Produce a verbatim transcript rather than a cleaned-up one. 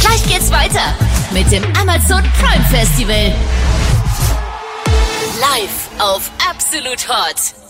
Gleich geht's weiter mit dem Amazon Prime Festival. Live auf Absolut Hot.